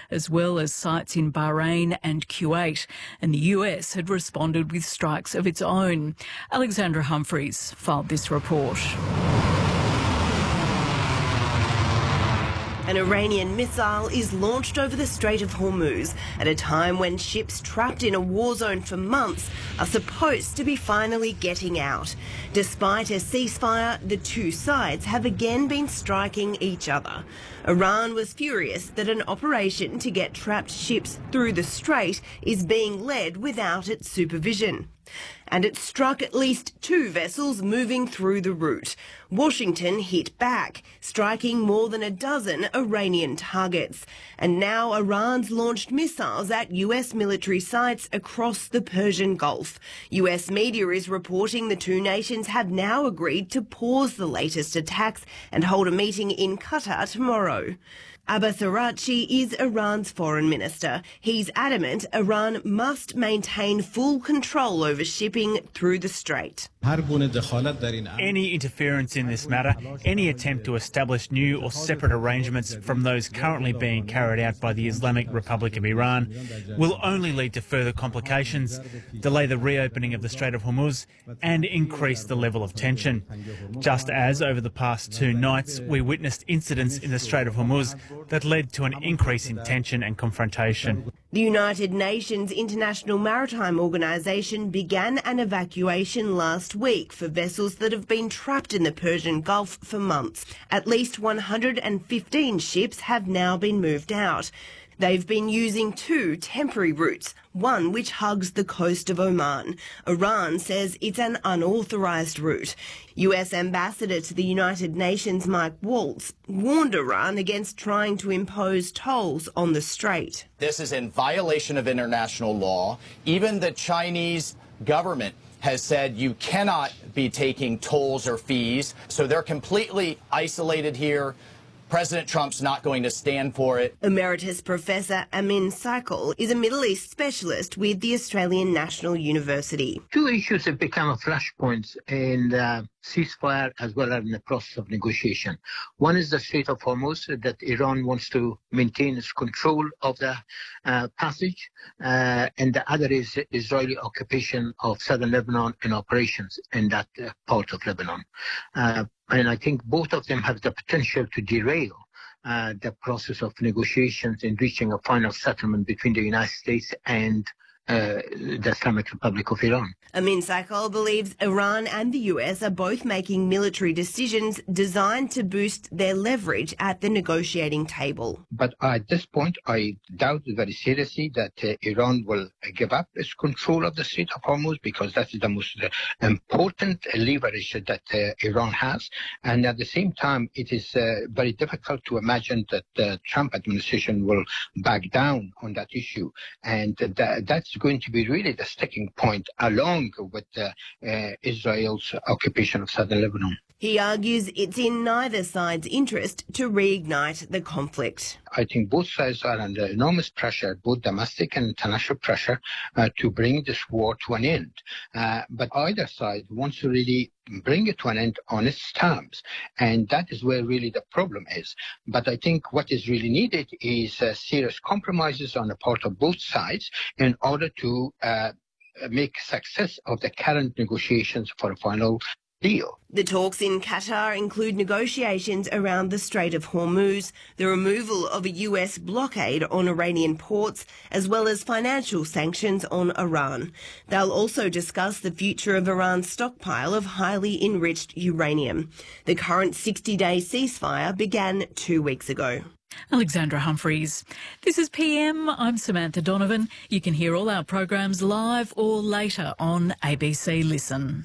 as well as sites in Bahrain and Kuwait. And the US had responded with strikes of its own. Alexandra Humphreys filed this report. An Iranian missile is launched over the Strait of Hormuz at a time when ships trapped in a war zone for months are supposed to be finally getting out. Despite a ceasefire, the two sides have again been striking each other. Iran was furious that an operation to get trapped ships through the strait is being led without its supervision. And it struck at least 2 vessels moving through the route. Washington hit back, striking more than a dozen Iranian targets. And now Iran's launched missiles at US military sites across the Persian Gulf. US media is reporting the two nations have now agreed to pause the latest attacks and hold a meeting in Qatar tomorrow. Abbas Araghchi is Iran's foreign minister. He's adamant Iran must maintain full control over shipping through the strait. Any interference in this matter, any attempt to establish new or separate arrangements from those currently being carried out by the Islamic Republic of Iran will only lead to further complications, delay the reopening of the Strait of Hormuz and increase the level of tension. Just as over the past 2 nights we witnessed incidents in the Strait of Hormuz that led to an increase in tension and confrontation. The United Nations International Maritime Organization began an evacuation last week for vessels that have been trapped in the Persian Gulf for months. At least 115 ships have now been moved out. They've been using 2 temporary routes, one which hugs the coast of Oman. Iran says it's an unauthorised route. US Ambassador to the United Nations Mike Waltz warned Iran against trying to impose tolls on the strait. This is in violation of international law. Even the Chinese government has said you cannot be taking tolls or fees, so they're completely isolated here. President Trump's not going to stand for it. Emeritus Professor Amin Saikal is a Middle East specialist with the Australian National University. 2 issues have become flashpoints in the ceasefire as well as in the process of negotiation. One is the Strait of Hormuz, that Iran wants to maintain its control of the passage, and the other is Israeli occupation of southern Lebanon and operations in that part of Lebanon. And I think both of them have the potential to derail the process of negotiations and reaching a final settlement between the United States and the Islamic Republic of Iran. Amin Saikal believes Iran and the US are both making military decisions designed to boost their leverage at the negotiating table. But at this point, I doubt very seriously that Iran will give up its control of the Strait of Hormuz, because that is the most important leverage that Iran has. And at the same time, it is very difficult to imagine that the Trump administration will back down on that issue. And that's going to be really the sticking point, along with Israel's occupation of southern Lebanon. He argues it's in neither side's interest to reignite the conflict. I think both sides are under enormous pressure, both domestic and international pressure, to bring this war to an end. But either side wants to really bring it to an end on its terms. And that is where really the problem is. But I think what is really needed is serious compromises on the part of both sides in order to make success of the current negotiations for a final deal. The talks in Qatar include negotiations around the Strait of Hormuz, the removal of a US blockade on Iranian ports, as well as financial sanctions on Iran. They'll also discuss the future of Iran's stockpile of highly enriched uranium. The current 60-day ceasefire began 2 weeks ago. Alexandra Humphreys. This is PM. I'm Samantha Donovan. You can hear all our programs live or later on ABC Listen.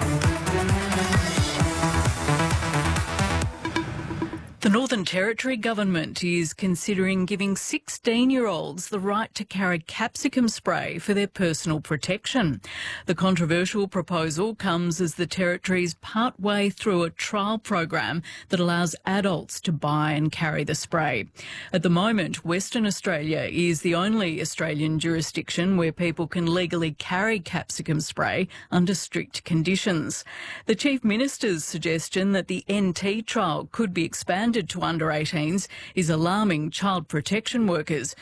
The Northern Territory government is considering giving 16-year-olds the right to carry capsicum spray for their personal protection. The controversial proposal comes as the Territory's partway through a trial program that allows adults to buy and carry the spray. At the moment, Western Australia is the only Australian jurisdiction where people can legally carry capsicum spray under strict conditions. The Chief Minister's suggestion that the NT trial could be expanded to under 18s is alarming child protection workers